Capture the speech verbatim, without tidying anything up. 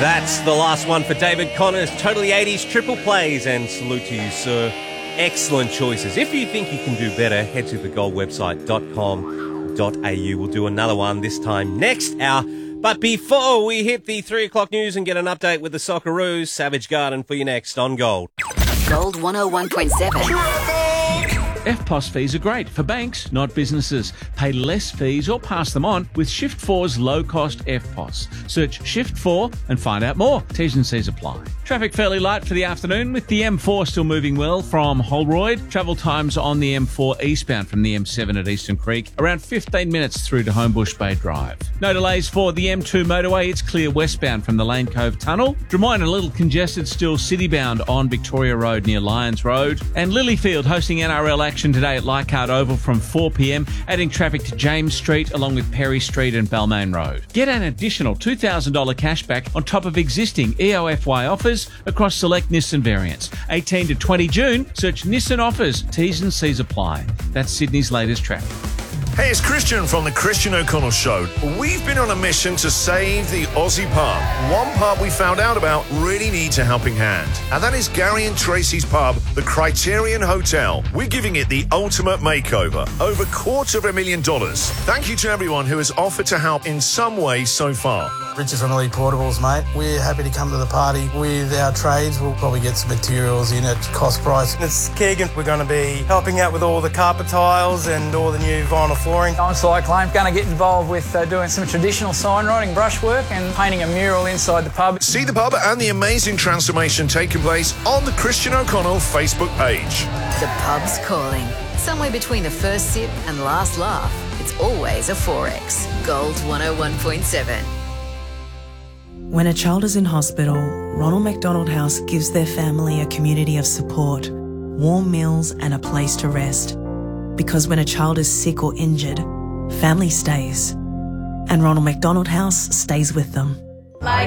That's the last one for David Connors. Totally eighties triple plays, and salute to you, sir. Excellent choices. If you think you can do better, head to the gold website dot com dot a u. We'll do another one this time next hour. But before we hit the three o'clock news and get an update with the Socceroos, Savage Garden for you next on Gold. Gold one oh one point seven. F P O S fees are great for banks, not businesses. Pay less fees or pass them on with Shift four's low-cost F P O S. Search Shift four and find out more. T's and C's apply. Traffic fairly light for the afternoon, with the M four still moving well from Holroyd. Travel times on the M four eastbound from the M seven at Eastern Creek, around fifteen minutes through to Homebush Bay Drive. No delays for the M two motorway. It's clear westbound from the Lane Cove Tunnel. Drummoyne a little congested still citybound on Victoria Road near Lyons Road. And Lilyfield hosting N R L action today at Leichhardt Oval from four p.m, adding traffic to James Street along with Perry Street and Balmain Road. Get an additional two thousand dollars cashback on top of existing E O F Y offers across select Nissan variants. eighteen to twenty June, search Nissan offers. T's and C's apply. That's Sydney's latest traffic. Hey, it's Christian from the Christian O'Connell Show. We've been on a mission to save the Aussie pub. One pub we found out about really needs a helping hand, and that is Gary and Tracy's pub, the Criterion Hotel. We're giving it the ultimate makeover, over quarter of a million dollars. Thank you to everyone who has offered to help in some way so far. Richard from Elite Portables, mate. We're happy to come to the party with our trades. We'll probably get some materials in at cost price. It's Keegan. We're going to be helping out with all the carpet tiles and all the new vinyl flooring. I'm Cyclone. Going to get involved with uh, doing some traditional signwriting, brushwork and painting a mural inside the pub. See the pub and the amazing transformation taking place on the Christian O'Connell Facebook page. The pub's calling. Somewhere between the first sip and last laugh, it's always a four X. Gold one oh one point seven. When a child is in hospital, Ronald McDonald House gives their family a community of support, warm meals and a place to rest. Because when a child is sick or injured, family stays. And Ronald McDonald House stays with them.